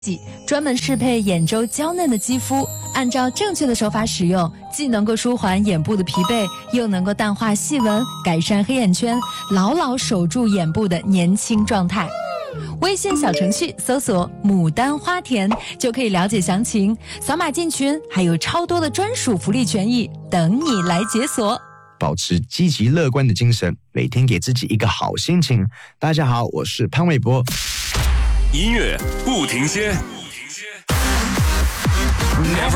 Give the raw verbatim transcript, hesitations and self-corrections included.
专门适配眼周娇嫩的肌肤，按照正确的手法使用，既能够舒缓眼部的疲惫，又能够淡化细纹，改善黑眼圈，牢牢守住眼部的年轻状态。微信小程序搜索牡丹花田就可以了解详情，扫码进群还有超多的专属福利权益等你来解锁。 保持积极乐观的精神，每天给自己一个好心情。大家好，我是潘玮柏。 音乐不停歇。